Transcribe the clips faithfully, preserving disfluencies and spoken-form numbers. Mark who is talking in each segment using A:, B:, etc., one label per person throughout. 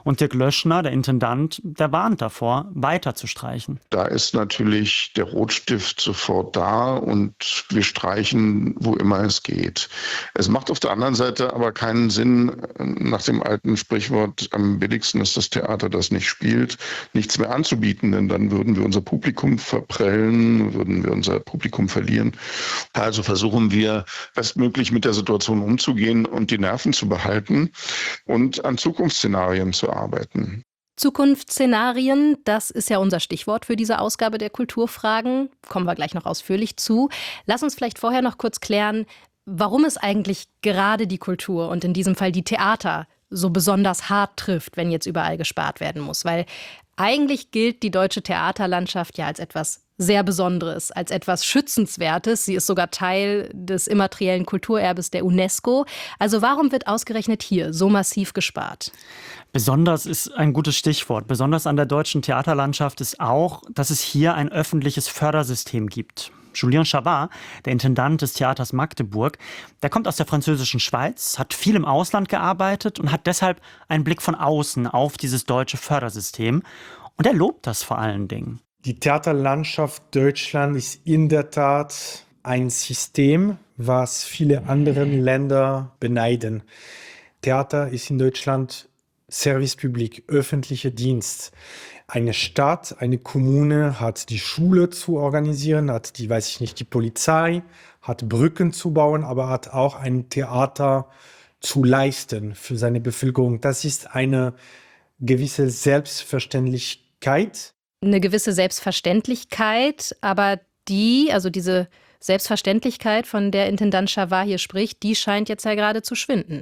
A: Und Dirk Löschner, der Intendant, der warnt davor, weiter zu streichen.
B: Da ist natürlich der Rotstift sofort da und wir streichen, wo immer es geht. Es macht auf der anderen Seite aber keinen Sinn, nach dem alten Sprichwort, am billigsten ist das Theater, das nicht spielt, nichts mehr anzubieten, denn dann würden wir unser Publikum verprellen, würden wir unser Publikum verlieren. Also versuchen wir bestmöglich mit der Situation umzugehen und die Nerven zu behalten und an Zukunftsszenarien zu arbeiten.
C: Zukunftsszenarien, das ist ja unser Stichwort für diese Ausgabe der Kulturfragen. Kommen wir gleich noch ausführlich zu. Lass uns vielleicht vorher noch kurz klären, warum es eigentlich gerade die Kultur und in diesem Fall die Theater so besonders hart trifft, wenn jetzt überall gespart werden muss. Weil eigentlich gilt die deutsche Theaterlandschaft ja als etwas sehr Besonderes, als etwas Schützenswertes. Sie ist sogar Teil des immateriellen Kulturerbes der UNESCO. Also warum wird ausgerechnet hier so massiv gespart?
A: Besonders ist ein gutes Stichwort. Besonders an der deutschen Theaterlandschaft ist auch, dass es hier ein öffentliches Fördersystem gibt. Julien Chabard, der Intendant des Theaters Magdeburg, der kommt aus der französischen Schweiz, hat viel im Ausland gearbeitet und hat deshalb einen Blick von außen auf dieses deutsche Fördersystem. Und er lobt das vor allen Dingen.
D: Die Theaterlandschaft Deutschland ist in der Tat ein System, was viele andere Länder beneiden. Theater ist in Deutschland Service Public, öffentlicher Dienst. Eine Stadt, eine Kommune hat die Schule zu organisieren, hat die, weiß ich nicht, die Polizei, hat Brücken zu bauen, aber hat auch ein Theater zu leisten für seine Bevölkerung. Das ist eine gewisse Selbstverständlichkeit.
C: Eine gewisse Selbstverständlichkeit, aber die, also diese Selbstverständlichkeit, von der Intendant Chabard hier spricht, die scheint jetzt ja gerade zu schwinden.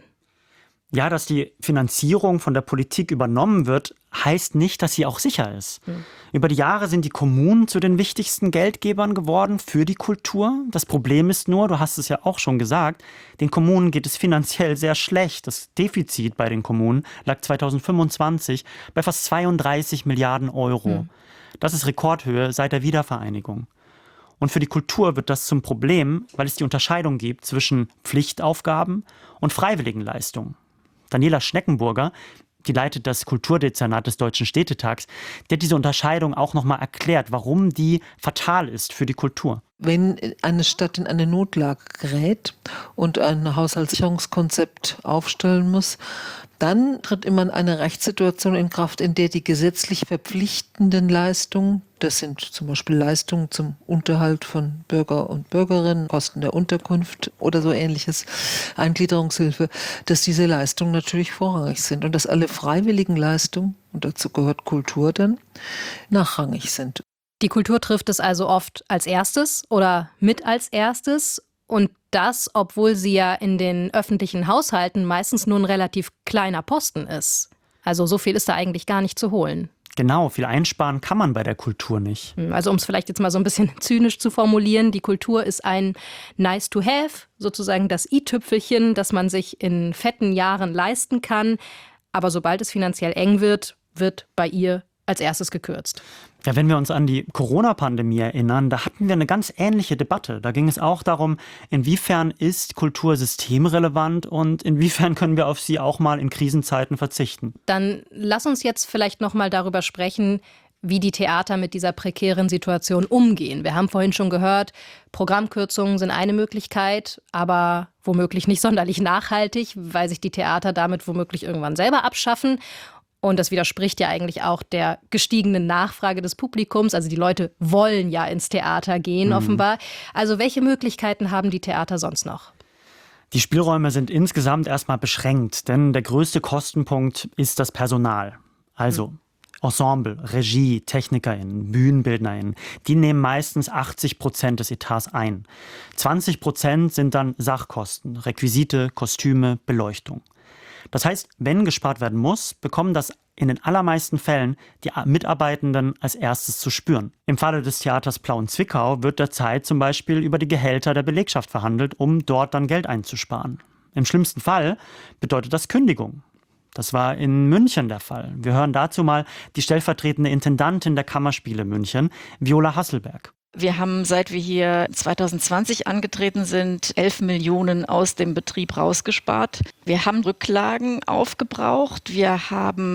A: Ja, dass die Finanzierung von der Politik übernommen wird, heißt nicht, dass sie auch sicher ist. Mhm. Über die Jahre sind die Kommunen zu den wichtigsten Geldgebern geworden für die Kultur. Das Problem ist nur, du hast es ja auch schon gesagt, den Kommunen geht es finanziell sehr schlecht. Das Defizit bei den Kommunen lag zweitausendfünfundzwanzig bei fast zweiunddreißig Milliarden Euro. Mhm. Das ist Rekordhöhe seit der Wiedervereinigung. Und für die Kultur wird das zum Problem, weil es die Unterscheidung gibt zwischen Pflichtaufgaben und freiwilligen Leistungen. Daniela Schneckenburger, die leitet das Kulturdezernat des Deutschen Städtetags, die hat diese Unterscheidung auch nochmal erklärt, warum die fatal ist für die Kultur.
E: Wenn eine Stadt in eine Notlage gerät und ein Haushaltssicherungskonzept aufstellen muss, dann tritt immer eine Rechtssituation in Kraft, in der die gesetzlich verpflichtenden Leistungen, das sind zum Beispiel Leistungen zum Unterhalt von Bürger und Bürgerinnen, Kosten der Unterkunft oder so ähnliches, Eingliederungshilfe, dass diese Leistungen natürlich vorrangig sind und dass alle freiwilligen Leistungen, und dazu gehört Kultur dann, nachrangig sind.
C: Die Kultur trifft es also oft als erstes oder mit als erstes. Und das, obwohl sie ja in den öffentlichen Haushalten meistens nur ein relativ kleiner Posten ist. Also so viel ist da eigentlich gar nicht zu holen.
A: Genau, viel einsparen kann man bei der Kultur nicht.
C: Also um es vielleicht jetzt mal so ein bisschen zynisch zu formulieren, die Kultur ist ein nice to have, sozusagen das i-Tüpfelchen, das man sich in fetten Jahren leisten kann. Aber sobald es finanziell eng wird, wird bei ihr als erstes gekürzt.
A: Ja, wenn wir uns an die Corona-Pandemie erinnern, da hatten wir eine ganz ähnliche Debatte. Da ging es auch darum, inwiefern ist Kultur systemrelevant und inwiefern können wir auf sie auch mal in Krisenzeiten verzichten.
C: Dann lass uns jetzt vielleicht noch mal darüber sprechen, wie die Theater mit dieser prekären Situation umgehen. Wir haben vorhin schon gehört, Programmkürzungen sind eine Möglichkeit, aber womöglich nicht sonderlich nachhaltig, weil sich die Theater damit womöglich irgendwann selber abschaffen. Und das widerspricht ja eigentlich auch der gestiegenen Nachfrage des Publikums. Also die Leute wollen ja ins Theater gehen, mhm. offenbar. Also welche Möglichkeiten haben die Theater sonst noch?
A: Die Spielräume sind insgesamt erstmal beschränkt, denn der größte Kostenpunkt ist das Personal. Also mhm. Ensemble, Regie, TechnikerInnen, BühnenbildnerInnen, die nehmen meistens achtzig Prozent des Etats ein. zwanzig Prozent sind dann Sachkosten, Requisite, Kostüme, Beleuchtung. Das heißt, wenn gespart werden muss, bekommen das in den allermeisten Fällen die Mitarbeitenden als erstes zu spüren. Im Falle des Theaters Plauen-Zwickau wird derzeit zum Beispiel über die Gehälter der Belegschaft verhandelt, um dort dann Geld einzusparen. Im schlimmsten Fall bedeutet das Kündigung. Das war in München der Fall. Wir hören dazu mal die stellvertretende Intendantin der Kammerspiele München, Viola Hasselberg.
F: Wir haben, seit wir hier zweitausendzwanzig angetreten sind, elf Millionen aus dem Betrieb rausgespart. Wir haben Rücklagen aufgebraucht. Wir haben